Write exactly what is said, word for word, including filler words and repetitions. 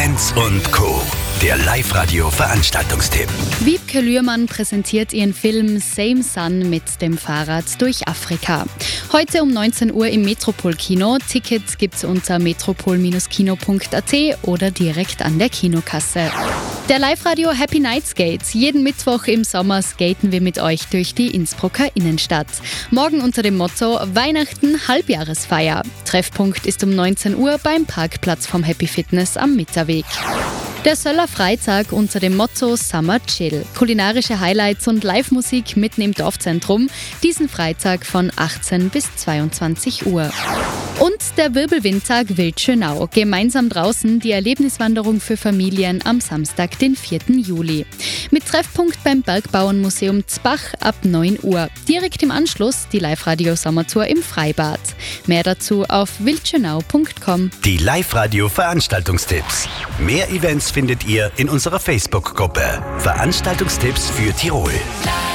Jens und Co. Der Live-Radio-Veranstaltungstipp. Wiebke Lührmann präsentiert ihren Film Same Sun mit dem Fahrrad durch Afrika. Heute um neunzehn Uhr im Metropol-Kino. Tickets gibt's unter metropol Kino punkt a t oder direkt an der Kinokasse. Der Live-Radio Happy Night Skate. Jeden Mittwoch im Sommer skaten wir mit euch durch die Innsbrucker Innenstadt. Morgen unter dem Motto Weihnachten Halbjahresfeier. Treffpunkt ist um neunzehn Uhr beim Parkplatz vom Happy Fitness am Mitterweg. Der Söller Freitag unter dem Motto Summer Chill. Kulinarische Highlights und Live-Musik mitten im Dorfzentrum. Diesen Freitag von achtzehn bis zweiundzwanzig Uhr. Und der Wirbelwindtag Wildschönau. Gemeinsam draußen die Erlebniswanderung für Familien am Samstag, den vierten Juli. Mit Treffpunkt beim Bergbauernmuseum Zbach ab neun Uhr. Direkt im Anschluss die Live-Radio-Sommertour im Freibad. Mehr dazu auf wildschönau punkt com. Die Live-Radio-Veranstaltungstipps. Mehr Events findet ihr in unserer Facebook-Gruppe. Veranstaltungstipps für Tirol.